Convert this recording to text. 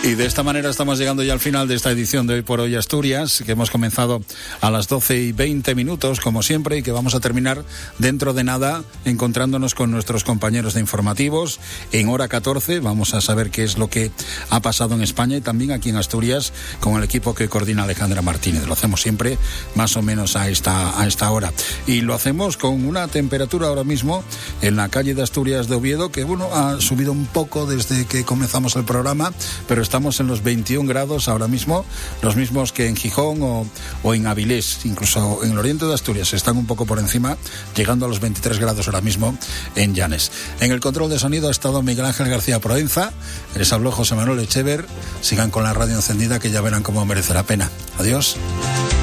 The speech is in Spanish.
Y de esta manera estamos llegando ya al final de esta edición de Hoy por Hoy Asturias, que hemos comenzado a las 12:20, como siempre, y que vamos a terminar dentro de nada encontrándonos con nuestros compañeros de informativos. En hora 14 vamos a saber qué es lo que ha pasado en España y también aquí en Asturias con el equipo que coordina Alejandra Martínez. Lo hacemos siempre más o menos a esta hora. Y lo hacemos con una temperatura ahora mismo en la calle de Asturias de Oviedo que, ha subido un poco desde que comenzamos el programa, pero estamos en los 21 grados ahora mismo, los mismos que en Gijón o en Avilés, incluso en el oriente de Asturias están un poco por encima, llegando a los 23 grados ahora mismo en Llanes. En el control de sonido ha estado Miguel Ángel García Proenza, les habló José Manuel Echever. Sigan con la radio encendida, que ya verán cómo merece la pena. Adiós.